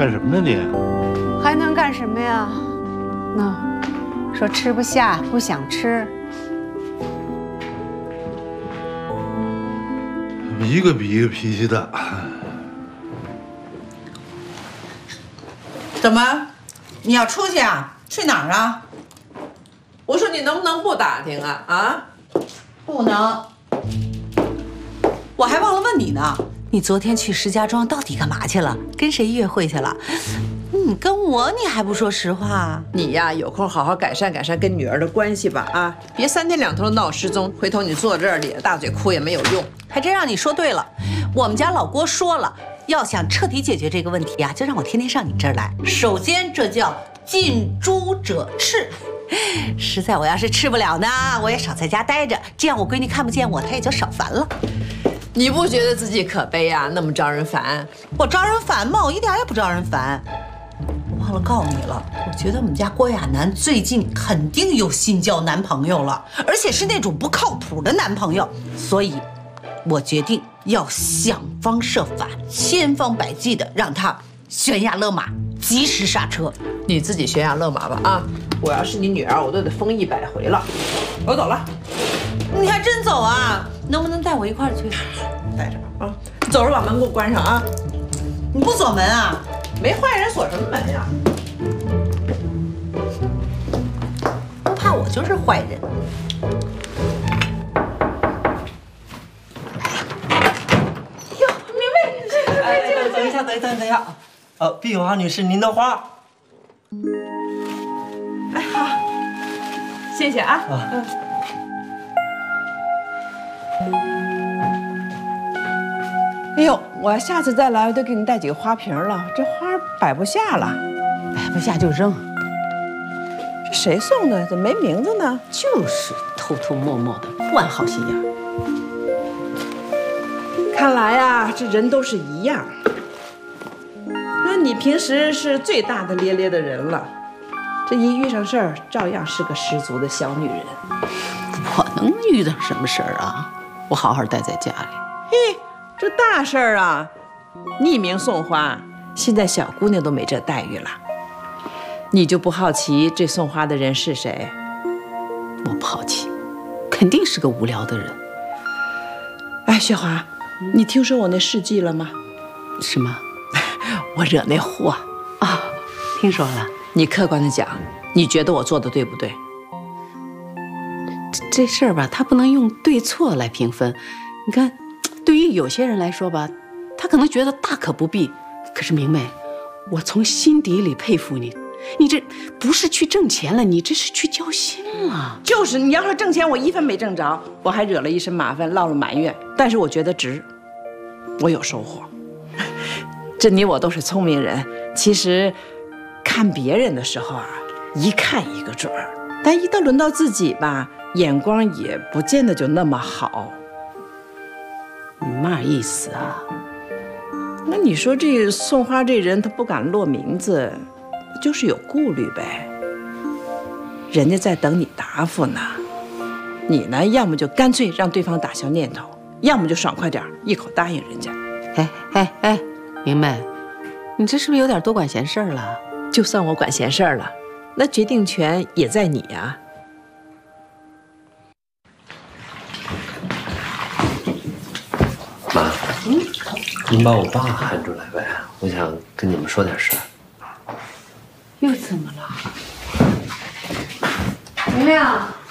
干什么呢你？ 还能干什么呀？那说吃不下，不想吃。 一个比一个脾气大。 怎么？你要出去啊？去哪儿啊？我说你能不能不打听啊？啊？ 不能。我还忘了问你呢，你昨天去石家庄到底干嘛去了？跟谁约会去了？你跟我你还不说实话？ 你呀，有空好好改善改善跟女儿的关系吧啊！别三天两头闹失踪，回头你坐这儿咧着大嘴哭也没有用。 还真让你说对了，我们家老郭说了，要想彻底解决这个问题啊，就让我天天上你这儿来。首先，这叫近朱者赤。实在我要是吃不了呢，我也少在家待着，这样我闺女看不见我，她也就少烦了。 你不觉得自己可悲啊？那么招人烦？ 我招人烦吗？我一点也不招人烦。我忘了告诉你了，我觉得我们家郭亚楠最近肯定有新交男朋友了，而且是那种不靠谱的男朋友，所以，我决定要想方设法、千方百计的让他悬崖勒马，及时刹车。 你自己悬崖勒马吧啊！我要是你女儿，我都得疯100回了。我走了。 你还真走啊？能不能带我一块儿去？ 带着吧啊！走着把门给我关上啊！ 你不锁门啊？ 没坏人锁什么门呀？ 不怕我就是坏人。哟，明媚， 哎，等一下，碧华女士，您的花。 哎，好，谢谢啊。哎呦，我下次再来，我得给你带几个花瓶了。这花摆不下了， 摆不下就扔。 这谁送的？怎么没名字呢？ 就是偷偷摸摸的，不安好心眼。 看来呀，这人都是一样。那你平时是最大大咧咧的人了，这一遇上事儿，照样是个十足的小女人。 我能遇到什么事儿啊？我好好待在家里。 嘿，这大事儿啊！匿名送花，现在小姑娘都没这待遇了。你就不好奇这送花的人是谁？ 我不好奇，肯定是个无聊的人。 哎，雪华，你听说我那事迹了吗？ 什么？ 我惹那祸啊！听说了。 你客观的讲，你觉得我做的对不对？ 这事儿吧，他不能用对错来评分。你看，对于有些人来说吧，他可能觉得大可不必。可是明媚，我从心底里佩服你。你这不是去挣钱了，你这是去交心了。 就是你要是挣钱，我一分没挣着，我还惹了一身麻烦，落了埋怨。但是我觉得值，我有收获。这你我都是聪明人，其实看别人的时候啊，一看一个准儿，但一到轮到自己吧，眼光也不见得就那么好。 你嘛意思啊？ 那你说这送花这人他不敢落名字，就是有顾虑呗。人家在等你答复呢，你呢，要么就干脆让对方打消念头，要么就爽快点，一口答应人家。 哎，明媚，你这是不是有点多管闲事了？ 就算我管闲事了，那决定权也在你啊。 妈，您把我爸喊出来呗，我想跟你们说点事儿。 又怎么了？明媚啊，